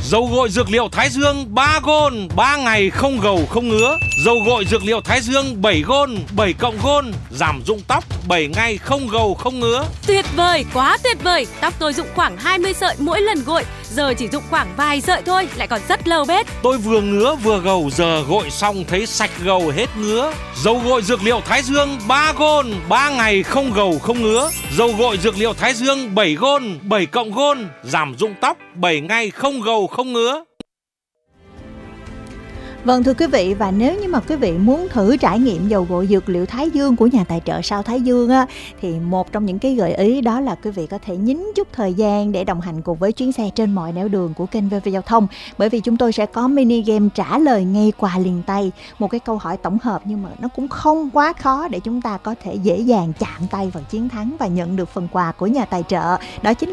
Dầu gội dược liệu Thái Dương 3 gôn, 3 ngày không gầu không ngứa. Dầu gội dược liệu Thái Dương 7 gôn, 7 cộng gôn, giảm rụng tóc 7 ngày không gầu không ngứa. Tuyệt vời, quá tuyệt vời. Tóc tôi rụng khoảng 20 sợi mỗi lần gội, giờ chỉ rụng khoảng vài sợi thôi, lại còn rất lâu bết. Tôi vừa ngứa vừa gầu, giờ gội xong thấy sạch gầu hết ngứa. Dầu gội dược liệu Thái Dương 3 gôn, 3 ngày không gầu không ngứa. Dầu gội dược liệu Thái Dương 7 gôn, 7 cộng gôn, giảm rụng tóc 7 ngày không gầu không ngứa. Vâng thưa quý vị, và nếu như mà quý vị muốn thử trải nghiệm dầu gội dược liệu Thái Dương của nhà tài trợ Sao Thái Dương á, thì một trong những cái gợi ý đó là quý vị có thể nhín chút thời gian để đồng hành cùng với chuyến xe trên mọi nẻo đường của kênh VV Giao thông. Bởi vì chúng tôi sẽ có mini game trả lời ngay qua liền tay, một cái câu hỏi tổng hợp nhưng mà nó cũng không quá khó để chúng ta có thể dễ dàng chạm tay vào chiến thắng và nhận được phần quà của nhà tài trợ. Đó chính